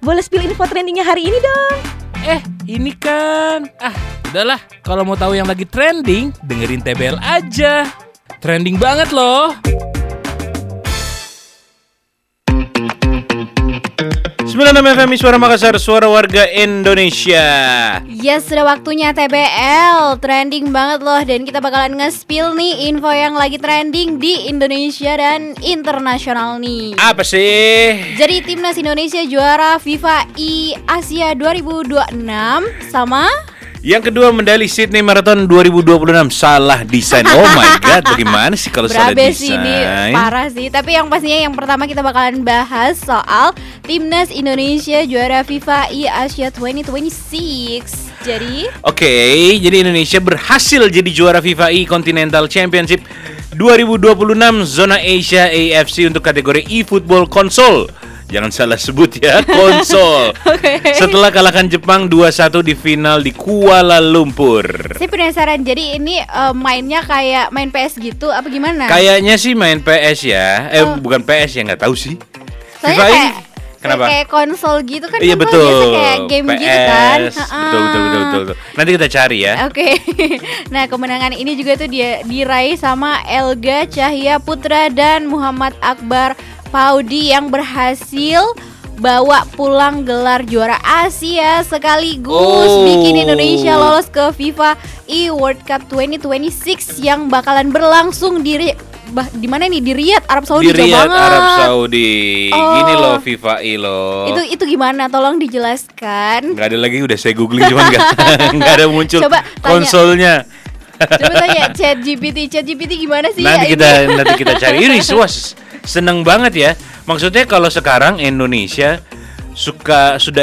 boleh spill info trendingnya hari ini dong. Ini kan udahlah, kalau mau tahu yang lagi trending, dengerin TBL aja. Trending banget loh. 96 FM Suara Makassar, suara warga Indonesia. Yes, sudah waktunya TBL. Trending banget loh. Dan kita bakalan nge-spill nih info yang lagi trending di Indonesia dan internasional nih. Apa sih? Jadi timnas Indonesia juara FIFA Asia 2026 sama yang kedua, medali Sydney Marathon 2026. Salah desain. Oh my god, bagaimana sih kalau salah berabe desain? Sih ini parah sih. Tapi yang pastinya yang pertama kita bakalan bahas soal timnas Indonesia juara FIFA Asia 2026. Jadi jadi Indonesia berhasil jadi juara FIFA Continental Championship 2026 zona Asia AFC untuk kategori eFootball Console. Jangan salah sebut ya, konsol. Setelah kalahkan Jepang 2-1 di final di Kuala Lumpur. Saya penasaran, jadi ini mainnya kayak main PS gitu apa gimana? Kayaknya sih main PS ya. Bukan PS ya, nggak tahu sih. Soalnya FIFA ini kayak, kenapa? Kayak konsol gitu kan. Iya konsol betul. Biasa kayak game PS, gitu kan. Betul. Nanti kita cari ya. Oke. Nah, kemenangan ini juga tuh dia diraih sama Elga Cahya Putra dan Muhammad Akbar Paudi yang berhasil bawa pulang gelar juara Asia sekaligus bikin Indonesia lolos ke FIFA World Cup 2026 yang bakalan berlangsung di mana nih? Di Riyadh, Arab Saudi. Di Riyadh, Arab Saudi. Gini loh FIFA loh. Itu gimana? Tolong dijelaskan. Gak ada lagi, udah saya googling cuman gak ada muncul. Coba konsolnya. Coba tanya ChatGPT gimana sih? Nanti kita cari. Ini seneng banget ya. Maksudnya kalau sekarang Indonesia sudah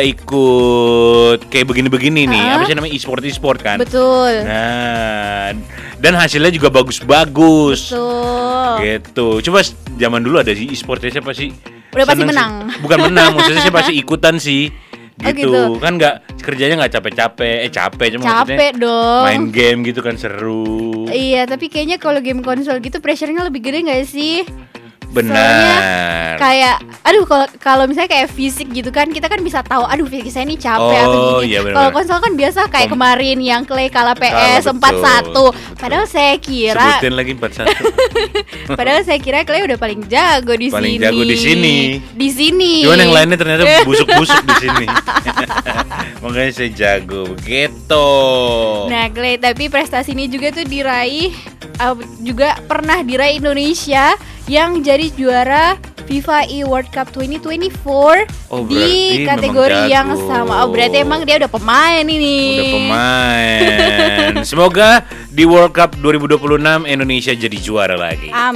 ikut kayak begini-begini nih. Apa sih namanya, e-sport kan? Betul. Nah, dan hasilnya juga bagus-bagus. Betul. Gitu. Coba zaman dulu ada e-sportnya siapa sih? Udah pasti menang. Bukan menang, maksudnya siapa sih ikutan sih? Gitu. Gitu. Kan kerjanya nggak capek-capek. Capek cuma capek dong. Main game gitu kan seru. Iya, tapi kayaknya kalau game konsol gitu pressure-nya lebih gede nggak sih? Benar. Soalnya kayak kalau misalnya kayak fisik gitu kan, kita kan bisa tahu fisik saya ini capek atau gini. Iya, kalau konsol kan biasa kayak kemarin yang Clay kalah PS 4-1. Padahal saya kira sebutin lagi 4-1. Padahal saya kira Clay udah paling jago di sini. Paling jago di sini. Di sini. Cuman yang lainnya ternyata busuk-busuk di sini. Makanya saya jago gitu. Nah, Clay, tapi prestasi ini juga tuh diraih juga pernah diraih Indonesia yang jadi juara FIFA World Cup 2024 di kategori yang sama. Berarti emang dia udah pemain ini. Udah pemain. Semoga di World Cup 2026 Indonesia jadi juara lagi. Amin.